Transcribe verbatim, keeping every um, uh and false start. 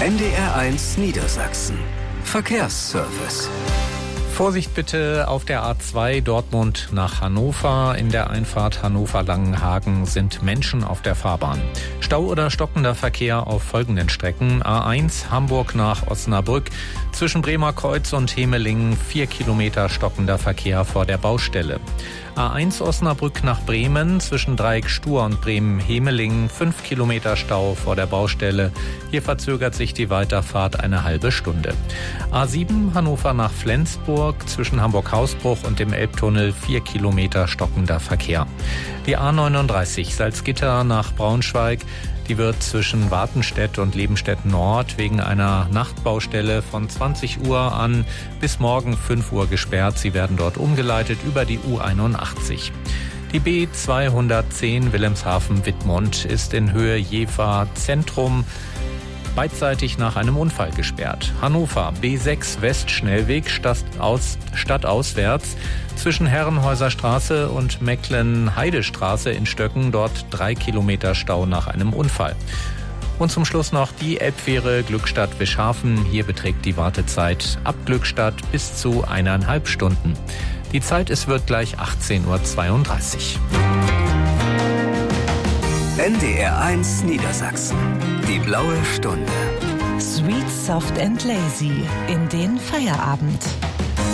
N D R eins Niedersachsen. Verkehrsservice. Vorsicht bitte auf der A zwei Dortmund nach Hannover. In der Einfahrt Hannover-Langenhagen sind Menschen auf der Fahrbahn. Stau oder stockender Verkehr auf folgenden Strecken. A eins Hamburg nach Osnabrück. Zwischen Bremer Kreuz und Hemelingen vier Kilometer stockender Verkehr vor der Baustelle. A eins Osnabrück nach Bremen zwischen Dreieck Stur und Bremen-Hemelingen fünf Kilometer Stau vor der Baustelle. Hier verzögert sich die Weiterfahrt eine halbe Stunde. A sieben Hannover nach Flensburg zwischen Hamburg-Hausbruch und dem Elbtunnel vier Kilometer stockender Verkehr. Die A neununddreißig Salzgitter nach Braunschweig. Die wird zwischen Wartenstedt und Lebenstedt Nord wegen einer Nachtbaustelle von zwanzig Uhr an bis morgen fünf Uhr gesperrt. Sie werden dort umgeleitet über die U einundachtzig. Die B zweihundertzehn Wilhelmshaven-Wittmund ist in Höhe Jever Zentrum beidseitig nach einem Unfall gesperrt. Hannover B sechs Westschnellweg stadtaus, stadtauswärts zwischen Herrenhäuser Straße und Mecklen-Heidestraße in Stöcken, dort drei Kilometer Stau nach einem Unfall. Und zum Schluss noch die Elbfähre Glückstadt-Wischhafen. Hier beträgt die Wartezeit ab Glückstadt bis zu eineinhalb Stunden. Die Zeit, es wird gleich achtzehn Uhr zweiunddreißig. N D R eins Niedersachsen. Die blaue Stunde. Sweet, soft and lazy in den Feierabend.